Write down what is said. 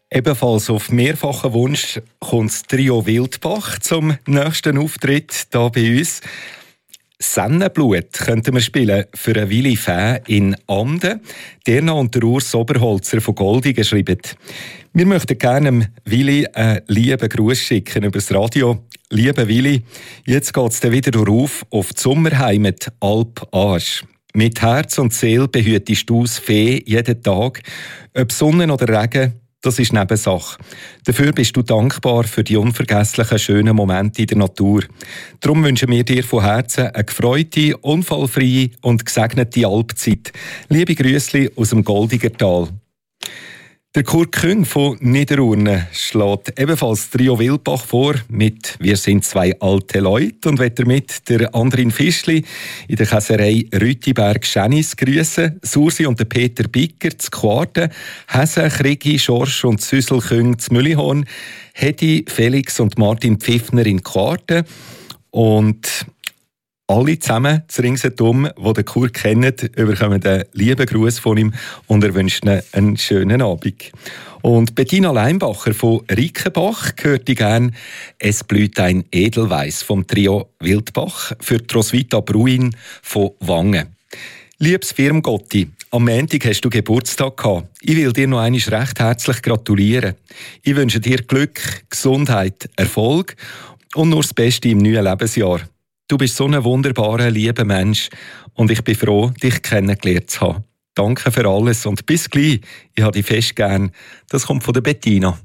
Ebenfalls auf mehrfachen Wunsch kommt das Trio Wildbach zum nächsten Auftritt hier bei uns. Sennenblut könnten wir spielen für einen Willi Fäh in Amden. Der und der Urs Oberholzer von Goldigen schreiben: Wir möchten gerne dem Willi einen lieben Gruß schicken über das Radio. Lieber Willi, jetzt geht es wieder auf die Sommerheimat Alp Asch. Mit Herz und Seele behütest du das Fee jeden Tag. Ob Sonne oder Regen, das ist Nebensache. Dafür bist du dankbar für die unvergesslichen, schönen Momente in der Natur. Darum wünschen wir dir von Herzen eine gefreute, unfallfreie und gesegnete Alpzeit. Liebe Grüßli aus dem Goldigertal. Der Kurt Küng von Niederurne schlägt ebenfalls Trio Wildbach vor mit «Wir sind zwei alte Leute» und wird damit der Andrin Fischli in der Käserei Rütiberg-Schenis grüßen, Sursi und der Peter Bicker zu Quarten, Hesse, Krigi, Schorsch und Süssel Küng zu Müllihorn, Hedi, Felix und Martin Pfiffner in Quarten und alle zusammen zu ringsherum, die den Kurt kennen, bekommen einen lieben Gruß von ihm und er wünscht ihnen einen schönen Abend. Und Bettina Leimbacher von Rickenbach hört gerne «Es blüht ein Edelweiss» vom Trio Wildbach für die Roswitha Bruin von Wangen. Liebes Firmgotti, am Montag hast du Geburtstag gehabt. Ich will dir noch einmal recht herzlich gratulieren. Ich wünsche dir Glück, Gesundheit, Erfolg und nur das Beste im neuen Lebensjahr. Du bist so ein wunderbarer, lieber Mensch und ich bin froh, dich kennengelernt zu haben. Danke für alles und bis gleich. Ich habe dich fest gern. Das kommt von der Bettina.